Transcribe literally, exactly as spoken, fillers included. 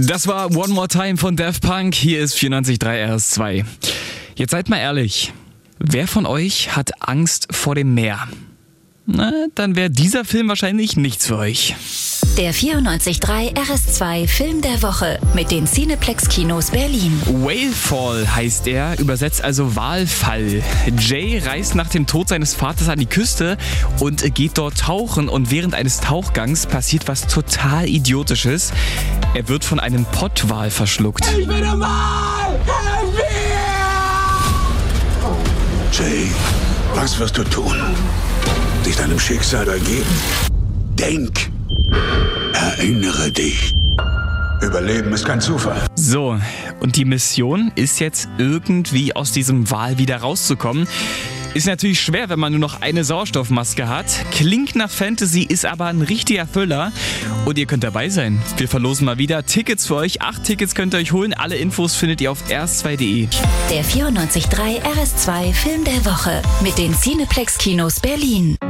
Das war One More Time von Daft Punk. Hier ist vierundneunzig Komma drei R S zwei. Jetzt seid mal ehrlich. Wer von euch hat Angst vor dem Meer? Na, dann wäre dieser Film wahrscheinlich nichts für euch. Der vierundneunzig Komma drei R S zwei Film der Woche mit den Cineplex-Kinos Berlin. Whalefall heißt er, übersetzt also Walfall. Jay reist nach dem Tod seines Vaters an die Küste und geht dort tauchen. Und während eines Tauchgangs passiert was total Idiotisches. Er wird von einem Pottwal verschluckt. Ich bin ein Wal! Helf mir! Jay, was wirst du tun? Dich deinem Schicksal ergeben? Denk! Erinnere dich. Überleben ist kein Zufall. So, und die Mission ist jetzt irgendwie aus diesem Wal wieder rauszukommen. Ist natürlich schwer, wenn man nur noch eine Sauerstoffmaske hat. Klingt nach Fantasy, ist aber ein richtiger Thriller. Und ihr könnt dabei sein. Wir verlosen mal wieder Tickets für euch. Acht Tickets könnt ihr euch holen. Alle Infos findet ihr auf r s zwei punkt de. Der vierundneunzig Komma drei R S zwei Film der Woche mit den Cineplex-Kinos Berlin.